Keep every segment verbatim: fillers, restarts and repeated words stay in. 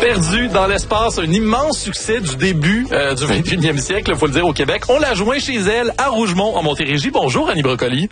Perdu dans l'espace, un immense succès du début euh, du vingt et unième siècle, il faut le dire, au Québec. On l'a joint chez elle, à Rougemont, en Montérégie. Bonjour, Annie Brocoli.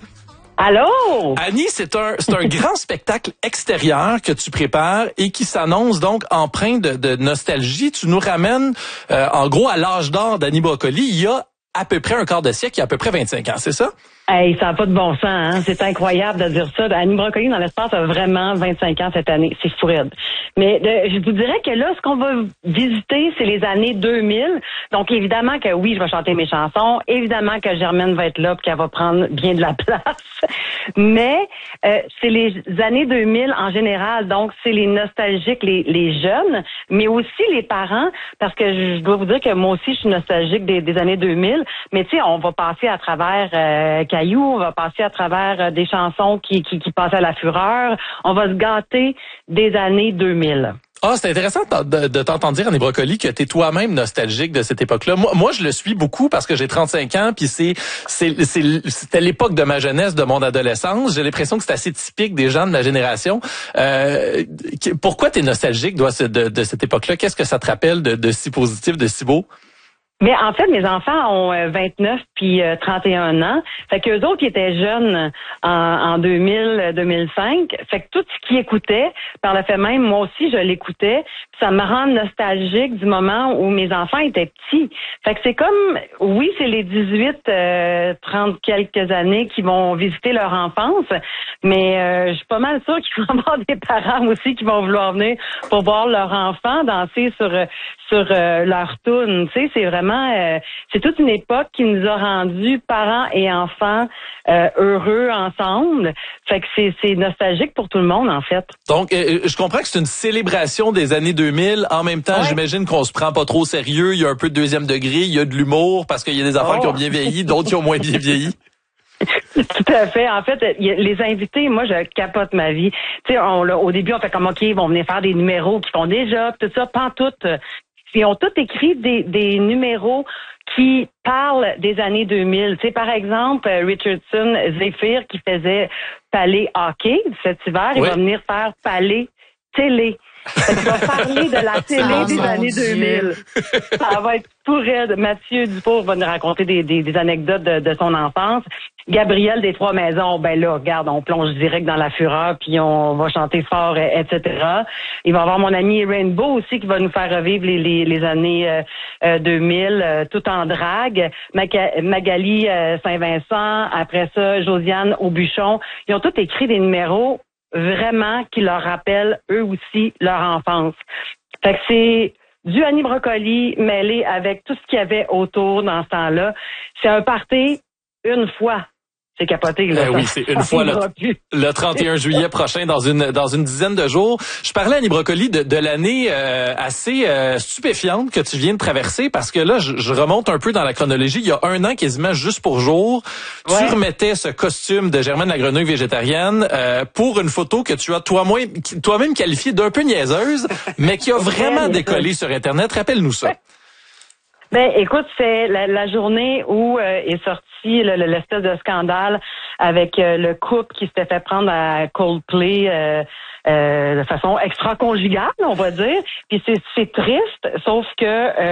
Allô? Annie, c'est un c'est un grand spectacle extérieur que tu prépares et qui s'annonce donc empreint de, de nostalgie. Tu nous ramènes, euh, en gros, à l'âge d'or d'Annie Brocoli, il y a à peu près un quart de siècle, il y a à peu près vingt-cinq ans, c'est ça? Hey, ça n'a pas de bon sens, hein? C'est incroyable de dire ça. Annie Brocoli dans l'espace a vraiment vingt-cinq ans cette année. C'est fou raide. Mais de, je vous dirais que là, ce qu'on va visiter, c'est les années deux mille. Donc, évidemment que oui, je vais chanter mes chansons. Évidemment que Germaine va être là et qu'elle va prendre bien de la place. Mais euh, c'est les années deux mille en général. Donc, c'est les nostalgiques, les, les jeunes, mais aussi les parents. Parce que je dois vous dire que moi aussi, je suis nostalgique des, des années deux mille. Mais tu sais, on va passer à travers... Euh, Caillou, on va passer à travers euh, des chansons qui, qui, qui passaient à la fureur. On va se gâter des années deux mille. Ah, c'est intéressant de, de t'entendre dire, Annie Brocoli, que t'es toi-même nostalgique de cette époque-là. Moi, moi, je le suis beaucoup parce que j'ai trente-cinq ans, puis c'est, c'est, c'est, c'était l'époque de ma jeunesse, de mon adolescence. J'ai l'impression que c'est assez typique des gens de ma génération. Euh, pourquoi t'es nostalgique de, de, de cette époque-là? Qu'est-ce que ça te rappelle de, de si positif, de si beau? Mais en fait, mes enfants ont vingt-neuf puis trente et un ans. Fait qu'eux autres, ils étaient jeunes en, en deux mille, deux mille cinq. Fait que tout ce qu'ils écoutaient, par le fait même, moi aussi, je l'écoutais. Ça me rend nostalgique du moment où mes enfants étaient petits. Fait que c'est comme, oui, c'est les dix-huit, trente quelques années qui vont visiter leur enfance, mais euh, je suis pas mal sûre qu'il va y avoir des parents aussi qui vont vouloir venir pour voir leur enfant danser sur sur euh, leur toune. Tu sais, c'est vraiment Euh, c'est toute une époque qui nous a rendus parents et enfants euh, heureux ensemble. Fait que c'est, c'est nostalgique pour tout le monde, en fait. Donc, euh, je comprends que c'est une célébration des années deux mille. En même temps, ouais. J'imagine qu'on se prend pas trop au sérieux. Il y a un peu de deuxième degré, il y a de l'humour parce qu'il y a des enfants oh. qui ont bien vieilli, d'autres qui ont moins bien vieilli. Tout à fait. En fait, les invités, moi, je capote ma vie. Tu sais, on, au début, on fait comme, OK, ils vont venir faire des numéros qui font déjà, tout ça, pantoute. Ils ont tous écrit des, des numéros qui parlent des années deux mille. Tu sais, par exemple, Richardson Zephyr qui faisait Palais Hockey cet hiver, oui. Il va venir faire Palais Télé. Il va parler de la télé oh, des années Dieu. deux mille. Ça va être tout raide. Mathieu Dufour va nous raconter des, des, des anecdotes de, de son enfance. Gabriel des Trois Maisons, ben là, regarde, on plonge direct dans la fureur, puis on va chanter fort, et cetera. Il va y avoir mon ami Rainbow aussi qui va nous faire revivre les, les, les années euh, deux mille, euh, tout en drague. Maca- Magali euh, Saint-Vincent, après ça, Josiane Aubuchon. Ils ont tous écrit des numéros vraiment qui leur rappellent eux aussi leur enfance. Fait que c'est du Annie Brocoli mêlé avec tout ce qu'il y avait autour dans ce temps-là. C'est un party une fois. C'est capoté, là. Euh, oui, c'est une fois le, le trente et un juillet prochain, dans une dans une dizaine de jours. Je parlais à Annie Brocoli de, de l'année euh, assez euh, stupéfiante que tu viens de traverser, parce que là, je, je remonte un peu dans la chronologie. Il y a un an, quasiment juste pour jour, ouais. Tu remettais ce costume de Germaine la grenouille végétarienne euh, pour une photo que tu as toi-même toi-même qualifiée d'un peu niaiseuse, mais qui a vraiment décollé sur Internet. Rappelle-nous ça. Ouais. Ben, écoute, c'est la, la journée où euh, est sorti le, le, l'espèce de scandale avec euh, le couple qui s'était fait prendre à Coldplay euh, euh, de façon extra-conjugale, on va dire. Puis c'est, c'est triste, sauf que... Euh,